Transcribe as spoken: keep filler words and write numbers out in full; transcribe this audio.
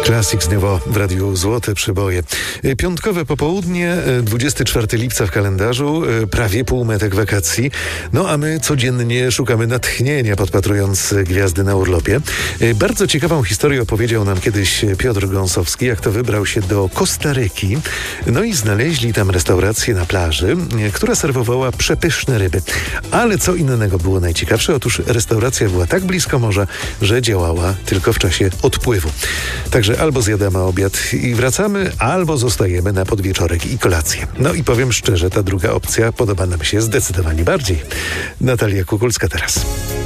Classic Nouveau w Radiu Złote Przeboje. Piątkowe popołudnie, dwudziestego czwartego lipca w kalendarzu, prawie półmetek wakacji. No a my codziennie szukamy natchnienia, podpatrując gwiazdy na urlopie. Bardzo ciekawą historię opowiedział nam kiedyś Piotr Gąsowski, jak to wybrał się do Kostaryki. No i znaleźli tam restaurację na plaży, która serwowała przepyszne ryby. Ale co innego było najciekawsze? Otóż restauracja była tak blisko morza, że działała tylko w czasie odpływu. Także albo zjadamy obiad i wracamy, albo zostajemy na podwieczorek i kolację. No i powiem szczerze, ta druga opcja podoba nam się zdecydowanie bardziej. Natalia Kukulska teraz.